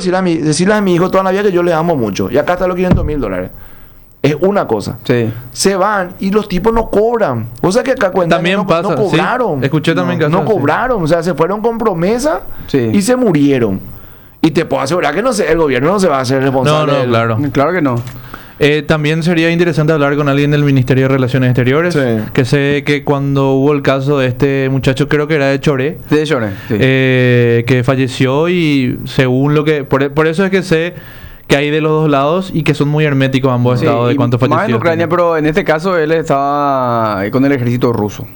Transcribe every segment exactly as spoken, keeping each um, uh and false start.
decirle a mi, decirle a mi hijo toda la vida que yo le amo mucho. Y acá están los quinientos mil dólares. Es una cosa. Sí. Se van y los tipos no cobran. O sea que acá cuentan También no, pasa, no cobraron. ¿sí? Escuché también no, casos no así. cobraron. O sea, se fueron con promesa Sí. y se murieron. Y te puedo asegurar que no sé, el gobierno no se va a hacer No, responsable. no, del- claro. Claro que no. Eh, también sería interesante hablar con alguien del Ministerio de Relaciones Exteriores. Sí. Que sé que cuando hubo el caso de este muchacho, creo que era de Choré, De hecho, sí. eh, que falleció y según lo que... Por, por eso es que sé que hay de los dos lados y que son muy herméticos ambos Sí, estados de y cuántos más fallecidos. en Ucrania, tienen. pero en este caso él estaba con el ejército ruso.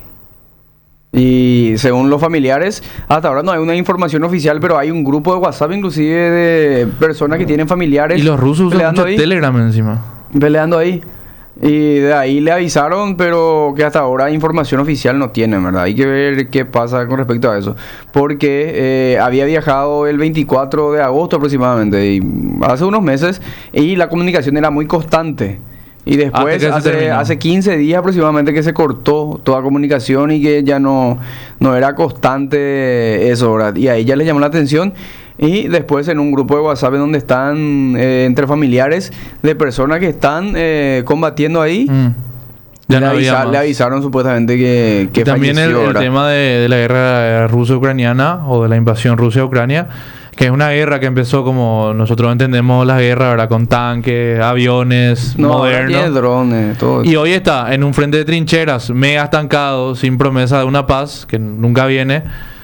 Y según los familiares, hasta ahora no hay una información oficial, pero hay un grupo de WhatsApp inclusive de personas que tienen familiares. Y los rusos usan peleando mucho ahí, Telegram encima. peleando ahí. Y de ahí le avisaron, pero que hasta ahora información oficial no tienen, ¿verdad? Hay que ver qué pasa con respecto a eso. Porque eh, había viajado el veinticuatro de agosto aproximadamente, y hace unos meses, y la comunicación era muy constante. Y después, Hasta que se hace, terminó. hace quince días aproximadamente que se cortó toda comunicación y que ya no, no era constante eso, ¿verdad? Y a ella le llamó la atención. Y después en un grupo de WhatsApp en donde están eh, entre familiares de personas que están eh, combatiendo ahí, Mm. Ya le, no había avisa- más. le avisaron supuestamente que, que Y también el, falleció, el ¿verdad? tema de, de la guerra ruso-ucraniana o de la invasión Rusia-Ucrania, que es una guerra que empezó como nosotros entendemos la guerra, ¿verdad? Con tanques, aviones, No, ahora tiene modernos. drones, todo. Y hoy está en un frente de trincheras, mega estancado, sin promesa de una paz, que nunca viene.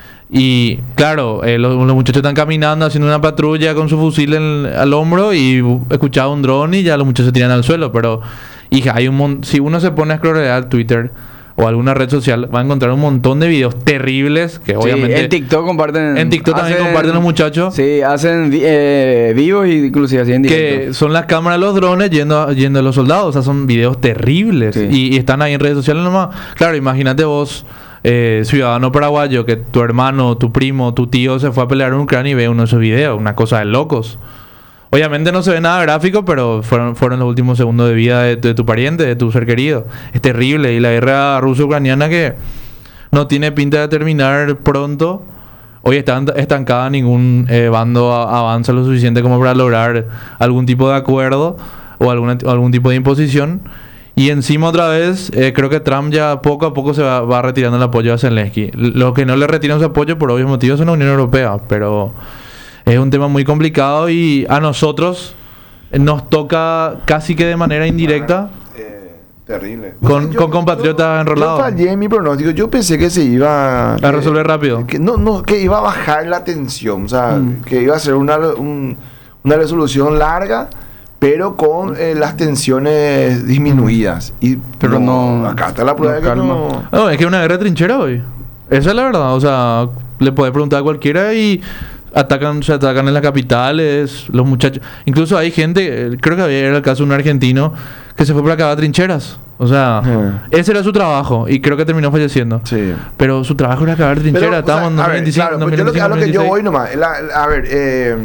Y claro, eh, los, los muchachos están caminando, haciendo una patrulla con su fusil en- al hombro y bu- escuchaba un dron y ya los muchachos se tiran al suelo. Pero, hija, hay un mon- si uno se pone a scrollear Twitter o alguna red social, va a encontrar un montón de videos terribles que Sí, obviamente... en TikTok comparten. en TikTok también comparten los muchachos. Sí, hacen vi- eh, vivos y inclusive así en Que directo. son las cámaras de los drones yendo a, yendo a los soldados. O sea, son videos terribles. Sí. Y, y están ahí en redes sociales nomás. Claro, imagínate vos, eh, ciudadano paraguayo, que tu hermano, tu primo, tu tío se fue a pelear en Ucrania y ve uno de esos videos. Una cosa de locos. Obviamente no se ve nada gráfico, pero fueron, fueron los últimos segundos de vida de, de tu pariente, de tu ser querido. Es terrible. Y la guerra ruso-ucraniana que no tiene pinta de terminar pronto. Hoy está ent- estancada, ningún eh, bando a- avanza lo suficiente como para lograr algún tipo de acuerdo o alguna- algún tipo de imposición. Y encima otra vez, eh, creo que Trump ya poco a poco se va, va retirando el apoyo a Zelensky. L- Lo que no le retiran su apoyo por obvios motivos es la Unión Europea, pero es un tema muy complicado y a nosotros nos toca casi que de manera indirecta Eh, terrible. con, con compatriotas Yo enrolados fallé en mi pronóstico. Yo pensé que se iba a resolver rápido. Que, no, no, que iba a bajar la tensión. O sea, Mm. que iba a ser una, un- una resolución larga, pero con eh, las tensiones disminuidas. Y, Pero no- Acá está la prueba no de que calma. no. No, es que es una guerra de trinchera hoy. Esa es la verdad. O sea, le puedes preguntar a cualquiera y atacan, se atacan en las capitales, los muchachos. Incluso hay gente, eh, creo que había era el caso de un argentino que se fue para acabar trincheras. O sea, Ajá. ese era su trabajo y creo que terminó falleciendo. Sí. Pero su trabajo era acabar Pero, trincheras. o sea, Estábamos en a ver, dos mil veinticinco, claro, pues yo lo que, a lo que yo voy nomás. la- la- a ver, eh,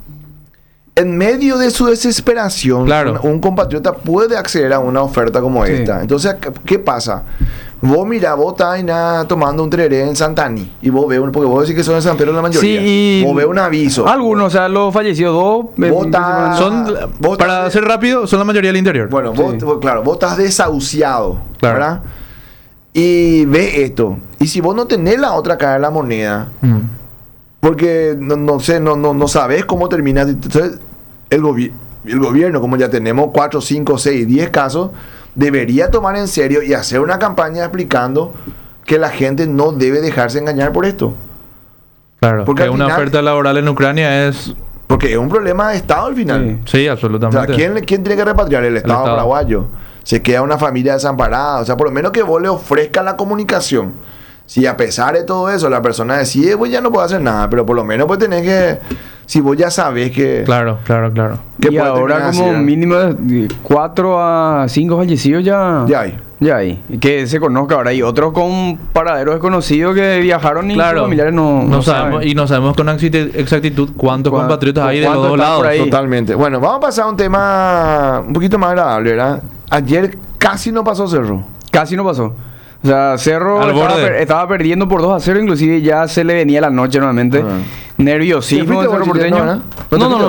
en medio de su desesperación, Claro. un, un compatriota puede acceder a una oferta como Sí. esta. Entonces, ¿qué, qué pasa? Vos mira, vos estás ahí nada, tomando un tereré en Santani y vos ves, un- porque vos decís que son de San Pedro la mayoría. Sí, y vos ves un aviso. Algunos, o sea, los fallecidos dos. eh, Vos estás- Son, vos para estás- ser rápido, son la mayoría del interior. Bueno, vos, Sí. vos- claro, vos estás desahuciado, Claro. ¿verdad? Y ve esto. Y si vos no tenés la otra cara de la moneda, Mm. porque no, no sé, no, no, no sabes cómo termina. Entonces, el, gobi- el gobierno, como ya tenemos cuatro, cinco, seis, diez casos, debería tomar en serio y hacer una campaña explicando que la gente no debe dejarse engañar por esto. Claro, Porque que al una final- oferta laboral en Ucrania es... Porque es un problema de Estado al final. Sí. Sí, O absolutamente. sea, ¿quién, quién tiene que repatriar? El Estado, Estado. paraguayo. Se queda una familia desamparada. O sea, por lo menos que vos le ofrezcas la comunicación. Si a pesar de todo eso la persona decide, pues ya no puedo hacer nada. Pero por lo menos pues tenés que... Si vos ya sabés que... Claro, claro, claro. que Y puede ahora terminar como así, ¿no? mínimo de cuatro a cinco fallecidos ya... Ya hay. Ya hay. Y que se conozca ahora. Y otros con paraderos desconocidos que viajaron y sus Claro, familiares no, no no sabemos, saben. y no sabemos con exacti- exactitud cuántos Cuán- compatriotas hay de los cuántos dos están lados. por ahí. Totalmente. Bueno, vamos a pasar a un tema un poquito más agradable, ¿verdad? Ayer casi no pasó Cerro. Casi no pasó. O sea, Cerro Al estaba, borde. per- estaba perdiendo por dos a cero, inclusive ya se le venía la noche nuevamente. Ah. ¿Te Nerviosismo fuiste de Cerro vos, Chile? Porteño. No, ¿verdad? ¿No te No, no, fuiste? no.